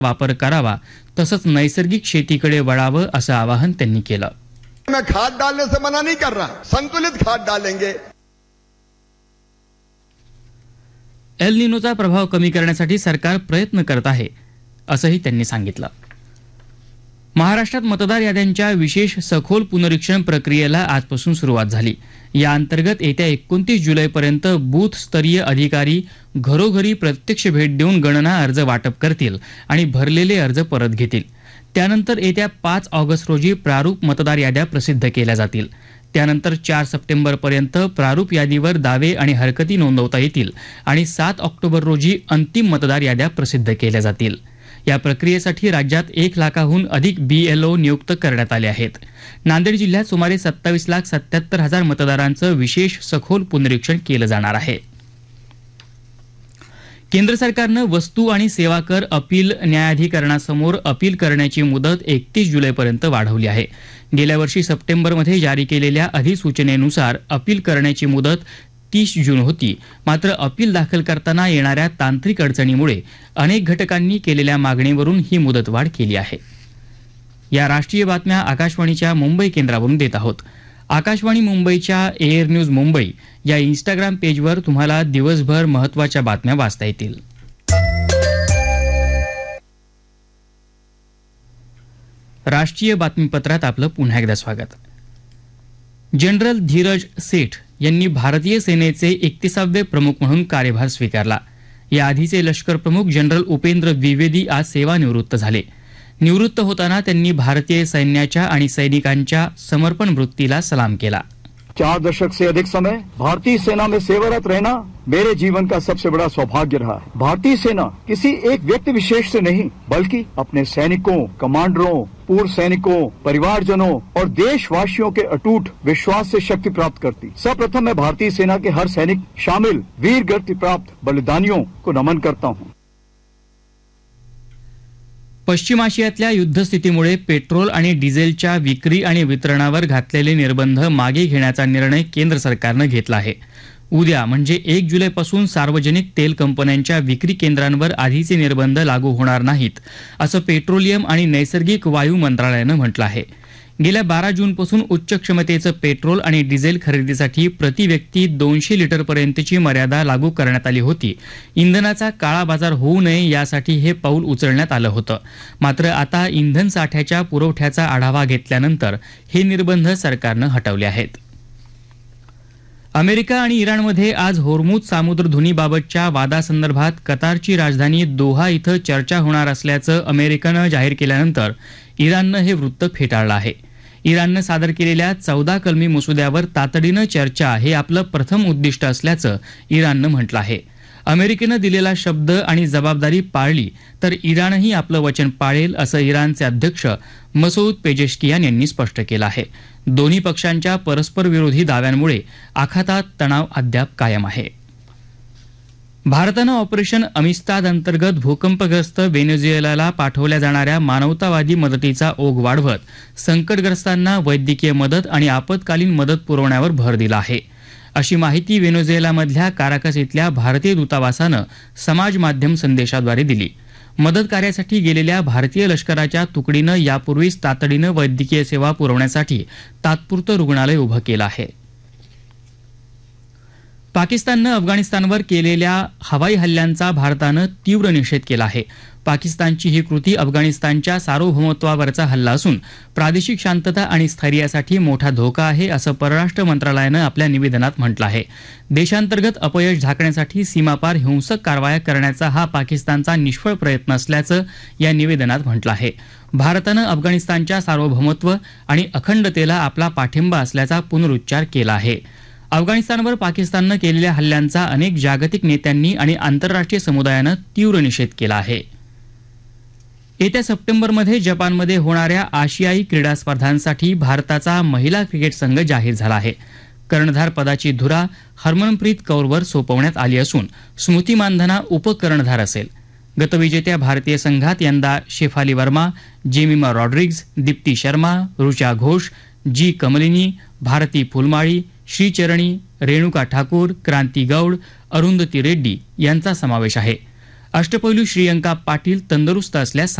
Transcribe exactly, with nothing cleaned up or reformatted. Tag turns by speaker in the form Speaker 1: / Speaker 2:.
Speaker 1: वापर करावा तसंच नैसर्गिक शेतीकडे वळावं असं आवाहन त्यांनी केलं.
Speaker 2: मैं खाद डालने से मना नहीं कर रहा, संतुलित खाद डालेंगे.
Speaker 1: एल निनोचा प्रभाव कमी करण्यासाठी सरकार प्रयत्न करत आहे असंही त्यांनी सांगितलं. महाराष्ट्रात मतदार याद्यांच्या विशेष सखोल पुनरीक्षण प्रक्रियेला आजपासून सुरुवात झाली. या अंतर्गत येत्या एकोणतीस जुलैपर्यंत बूथ स्तरीय अधिकारी घरोघरी प्रत्यक्ष भेट देऊन गणना अर्ज वाटप करतील आणि भरलेले अर्ज परत घेतील. त्यानंतर येत्या पाच ऑगस्ट रोजी प्रारूप मतदार याद्या प्रसिद्ध केल्या जातील. त्यानंतर चार सप्टेंबरपर्यंत प्रारूप यादीवर दावे आणि हरकती नोंदवता येतील आणि सात ऑक्टोबर रोजी अंतिम मतदार याद्या प्रसिद्ध केल्या जातील. या प्रक्रियेसाठी राज्यात एक लाखाहून अधिक बीएलओ नियुक्त करण्यात आले आहेत. नांदेड जिल्ह्यात सुमारे सत्तावीस लाख सत्याहत्तर हजार मतदारांचं विशेष सखोल पुनरीक्षण केलं जाणार आहे. केंद्र सरकारनं वस्तू आणि सेवा कर अपील न्यायाधिकरणासमोर अपील करण्याची मुदत एकतीस जुलैपर्यंत वाढवली आहे. गेल्या वर्षी सप्टेंबरमध्ये जारी केलेल्या अधिसूचनेनुसार अपील करण्याची मुदत तीस जून होती. मात्र अपील दाखल करताना येणाऱ्या तांत्रिक अडचणीमुळे अनेक घटकांनी केलेल्या मागणीवरून ही मुदतवाढ केली आहे. या राष्ट्रीय बातम्या आकाशवाणीच्या मुंबई केंद्रावरून देत आहोत. आकाशवाणी मुंबईच्या एअर न्यूज मुंबई या इंस्टाग्राम पेजवर तुम्हाला दिवसभर महत्त्वाच्या बातम्या वाचता येतील. राष्ट्रीय बातमीपत्रात आपलं पुन्हा एकदा स्वागत. जनरल धीरज सेठ यांनी भारतीय सेनेचे एकतीसावे प्रमुख म्हणून कार्यभार स्वीकारला. याआधीचे लष्कर प्रमुख जनरल उपेंद्र द्विवेदी आज सेवानिवृत्त झाले. निवृत्त होताना त्यांनी भारतीय सैन्याच्या आणि सैनिकांच्या समर्पण वृत्तीला सलाम केला.
Speaker 3: चार दशक से अधिक समय भारतीय सेना में सेवारत रहना मेरे जीवन का सबसे बड़ा सौभाग्य रहा है. भारतीय सेना किसी एक व्यक्ति विशेष से नहीं बल्कि अपने सैनिकों, कमांडरों, पूर्व सैनिकों, परिवारजनों और देशवासियों के अटूट विश्वास से शक्ति प्राप्त करती. सर्वप्रथम मैं भारतीय सेना के हर सैनिक शामिल वीर गति प्राप्त बलिदानियों को नमन करता हूँ.
Speaker 1: पश्चिम आशियातल्या युद्धस्थितीमुळे पेट्रोल आणि डिझेलच्या विक्री आणि वितरणावर घातलेले निर्बंध मागे घेण्याचा निर्णय केंद्र सरकारनं घेतला आहे. उद्या म्हणजे एक जुलैपासून सार्वजनिक तेल कंपन्यांच्या विक्री केंद्रांवर आधीचे निर्बंध लागू होणार नाहीत असं पेट्रोलियम आणि नैसर्गिक वायू मंत्रालयानं म्हटलं आहे. गेल्या बारा जूनपासून उच्च क्षमतेचं पेट्रोल आणि डिझेल खरेदीसाठी प्रति व्यक्ती दोनशे लिटरपर्यंतची मर्यादा लागू करण्यात आली होती. इंधनाचा काळा बाजार होऊ नये यासाठी हे पाऊल उचलण्यात आलं होतं. मात्र आता इंधन साठ्याच्या पुरवठ्याचा आढावा घेतल्यानंतर हे निर्बंध सरकारनं हटवले आहेत. अमेरिका आणि इराणमध्ये आज होर्मुझ सामुद्रधुनीबाबतच्या वादासंदर्भात कतारची राजधानी दोहा इथं चर्चा होणार असल्याचं अमेरिकेनं जाहीर केल्यानंतर इराणनं हे वृत्त फेटाळलं आहे. इराणनं सादर केलेल्या चौदा कलमी मसुद्यावर तातडीनं चर्चा हे आपलं प्रथम उद्दिष्ट असल्याचं इराणनं म्हटलं आहे. अमेरिकेनं दिलेला शब्द आणि जबाबदारी पाळली तर इराणही आपलं वचन पाळेल असं इराणचे अध्यक्ष मसूद पेजेश्कियान यांनी स्पष्ट केलं आहे. दोन्ही पक्षांच्या परस्पर विरोधी दाव्यांमुळे आखातात तणाव अद्याप कायम आहे. भारतानं ऑपरेशन अमिस्ताद अंतर्गत भूकंपग्रस्त व्हेनेझुएलाला पाठवल्या जाणाऱ्या मानवतावादी मदतीचा ओघ वाढवत संकटग्रस्तांना वैद्यकीय मदत आणि आपत्कालीन मदत पुरवण्यावर भर दिला आहे. अशी माहिती व्हेनेझुएलामधल्या काराकस इथल्या भारतीय दूतावासानं समाज माध्यम संदेशाद्वारे दिली. मदत कार्यासाठी गेलेल्या भारतीय लष्कराच्या तुकडीनं यापूर्वीच तातडीनं वैद्यकीय सेवा पुरवण्यासाठी तात्पुरतं रुग्णालय उभं केलं आहे. पाकिस्ताननं अफगाणिस्तानवर केलेल्या हवाई हल्ल्यांचा भारतानं तीव्र निषेध केला आहे. पाकिस्तानची ही कृती अफगाणिस्तानच्या सार्वभौमत्वावरचा हल्ला असून प्रादेशिक शांतता आणि स्थैर्यासाठी मोठा धोका आहे असं परराष्ट्र मंत्रालयानं आपल्या निवेदनात म्हटलं आहे. देशांतर्गत अपयश झाकण्यासाठी सीमापार हिंसक कारवाया करण्याचा हा पाकिस्तानचा निष्फळ प्रयत्न असल्याचं या निवेदनात म्हटलं आहे. भारतानं अफगाणिस्तानच्या सार्वभौमत्व आणि अखंडतेला आपला पाठिंबा असल्याचा पुनरुच्चार केला आहे. अफगाणिस्तानवर पाकिस्ताननं केलेल्या हल्ल्यांचा अनेक जागतिक नेत्यांनी आणि आंतरराष्ट्रीय समुदायानं तीव्र निषेध केला आहे. येत्या सप्टेंबरमध्ये जपानमध्ये होणाऱ्या आशियाई क्रीडा स्पर्धांसाठी भारताचा महिला क्रिकेट संघ जाहीर झाला आहे. कर्णधार पदाची धुरा हरमनप्रीत कौरवर सोपवण्यात आली असून स्मृती मानधना उपकर्णधार असेल. गतविजेत्या भारतीय संघात यंदा शेफाली वर्मा, जेमिमा रॉड्रिग्ज, दीप्ती शर्मा, ऋचा घोष, जी कमलिनी, भारती फुलमाळी, श्रीचरणी, रेणुका ठाकूर, क्रांती गौड, अरुंधती रेड्डी यांचा समावेश आहे. अष्टपैलू श्रीयंका पाटील तंदुरुस्त असल्यास